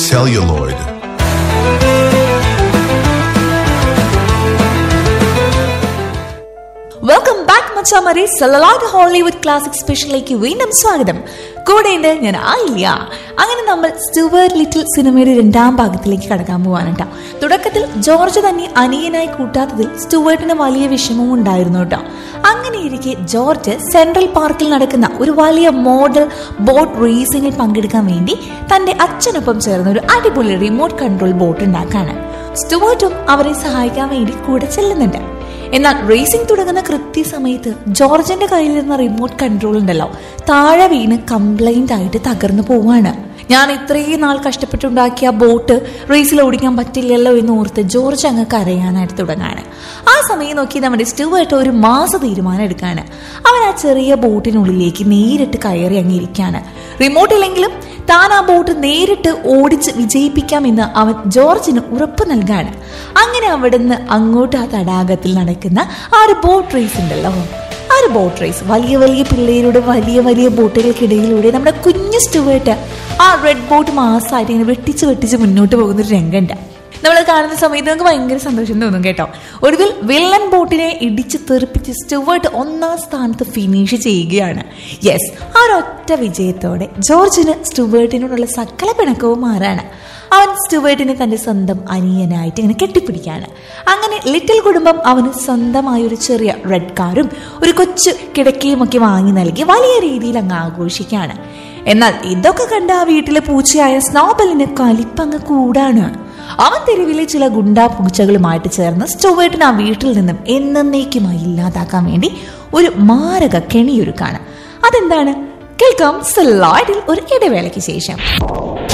celluloid. Welcome back മച്ചാമാരെ. Celluloid Hollywood classic സ്പെഷ്യലിലേക്ക് വീണ്ടും സ്വാഗതം. കൂടെയുണ്ട് ഞാൻ ആയില്ല. അങ്ങനെ നമ്മൾ സ്റ്റുവർട്ട് ലിറ്റിൽ സിനിമയുടെ 2ാം ഭാഗത്തിലേക്ക് കടക്കാൻ പോവാണ് കേട്ടോ. തുടക്കത്തിൽ ജോർജ് തന്നെ അനിയനായി കൂട്ടാത്തതിൽ സ്റ്റുവർട്ടിന് വലിയ വിഷമവും ഉണ്ടായിരുന്നു കേട്ടോ. അങ്ങനെയിരിക്കെ ജോർജ് സെൻട്രൽ പാർക്കിൽ നടക്കുന്ന ഒരു വലിയ മോഡൽ ബോട്ട് റേസിംഗിൽ പങ്കെടുക്കാൻ വേണ്ടി തന്റെ അച്ഛനൊപ്പം ചേർന്ന ഒരു അടിപൊളി റിമോട്ട് കൺട്രോൾ ബോട്ട് ഉണ്ടാക്കാണ്. സ്റ്റുവർട്ടും അവരെ സഹായിക്കാൻ വേണ്ടി കൂടെ ചെല്ലുന്നുണ്ട്. എന്നാൽ റേസിംഗ് തുടങ്ങുന്ന കൃത്യസമയത്ത് ജോർജിന്റെ കയ്യിലിരുന്ന റിമോട്ട് കൺട്രോൾ ഉണ്ടല്ലോ താഴെ വീണ് കംപ്ലൈന്റ് ആയിട്ട് തകർന്നു പോവാണ്. ഞാൻ ഇത്രയും നാൾ കഷ്ടപ്പെട്ടുണ്ടാക്കിയ ബോട്ട് റേസിൽ ഓടിക്കാൻ പറ്റില്ലല്ലോ എന്ന് ഓർത്ത് ജോർജ് അങ്ങ് കരയാനായിട്ട് തുടങ്ങാണ്. ആ സമയം നോക്കി നമ്മുടെ സ്റ്റുവർട്ട് ഒരു മാസ തീരുമാനം എടുക്കാണ്. അവൻ ആ ചെറിയ ബോട്ടിനുള്ളിലേക്ക് നേരിട്ട് കയറി അങ്ങിരിക്കാണ്. റിമോട്ട് ഇല്ലെങ്കിലും താൻ ആ ബോട്ട് നേരിട്ട് ഓടിച്ച് വിജയിപ്പിക്കാമെന്ന് അവൻ ജോർജിന് ഉറപ്പ് നൽകാണ്. അങ്ങനെ അവിടുന്ന് അങ്ങോട്ട് ആ തടാകത്തിൽ നടക്കുന്ന ആ ഒരു ബോട്ട് റേസ് ഉണ്ടല്ലോ, ആ ഒരു ബോട്ട് റേസ് വലിയ വലിയ പിള്ളേരുടെ വലിയ വലിയ ബോട്ടുകൾക്കിടയിലൂടെ നമ്മുടെ കുഞ്ഞു സ്റ്റുവർട്ട് ആ റെഡ് ബോട്ട് മാസമായിട്ട് ഇങ്ങനെ വെട്ടിച്ച് മുന്നോട്ട് പോകുന്ന ഒരു രംഗമുണ്ട്. നമ്മൾ കാണുന്ന സമയത്ത് നമുക്ക് ഭയങ്കര സന്തോഷം തോന്നും കേട്ടോ. ഒടുവിൽ വില്ലൻ ബോട്ടിനെ ഇടിച്ച് തെറിപ്പിച്ച് സ്റ്റുവർട്ട് 1ാം സ്ഥാനത്ത് ഫിനിഷ് ചെയ്യുകയാണ്. യെസ്, ആ ഒരൊറ്റ വിജയത്തോടെ ജോർജിന് സ്റ്റുവർട്ടിനോടുള്ള സകല പിണക്കവും മാറാണ്. അവൻ സ്റ്റുവർട്ടിനെ തന്റെ സ്വന്തം അനിയനായിട്ട് ഇങ്ങനെ കെട്ടിപ്പിടിക്കുകയാണ്. അങ്ങനെ ലിറ്റിൽ കുടുംബം അവന് സ്വന്തമായ ഒരു ചെറിയ റെഡ് കാറും ഒരു കൊച്ചു കിടക്കയും ഒക്കെ വാങ്ങി നൽകി വലിയ രീതിയിൽ അങ്ങ് ആഘോഷിക്കുകയാണ്. എന്നാൽ ഇതൊക്കെ കണ്ട ആ വീട്ടിലെ പൂച്ചയായ സ്നോബലിന് കലിപ്പങ്ങ് കൂടാണ്. അവൻ തെരുവിലെ ചില ഗുണ്ടാ പൂച്ചകളുമായിട്ട് ചേർന്ന് സ്റ്റുവർട്ടിന് ആ വീട്ടിൽ നിന്നും എന്നേക്കുമായി ഇല്ലാതാക്കാൻ വേണ്ടി ഒരു മാരക കെണിയൊരുക്കാണ്. അതെന്താണ് കേൾക്കാം സെലലോയിഡിൽ ഒരു ഇടവേളയ്ക്ക് ശേഷം.